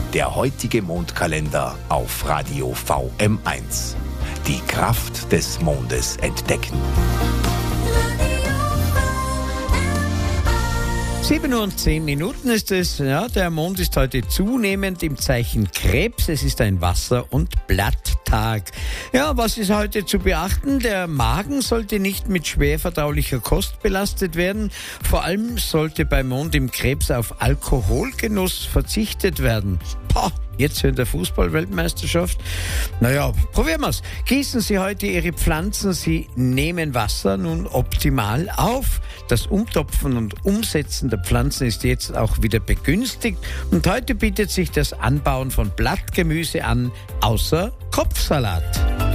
Der heutige Mondkalender auf Radio VM1. Die Kraft des Mondes entdecken. 7:10 Uhr ist es. Ja, der Mond ist heute zunehmend im Zeichen Krebs. Es ist ein Wasser- und Blatttag. Ja, was ist heute zu beachten? Der Magen sollte nicht mit schwer verdaulicher Kost belastet werden. Vor allem sollte beim Mond im Krebs auf Alkoholgenuss verzichtet werden. Jetzt in der Fußball-Weltmeisterschaft. Naja, probieren wir's. Gießen Sie heute Ihre Pflanzen, Sie nehmen Wasser nun optimal auf. Das Umtopfen und Umsetzen der Pflanzen ist jetzt auch wieder begünstigt. Und heute bietet sich das Anbauen von Blattgemüse an, außer Kopfsalat.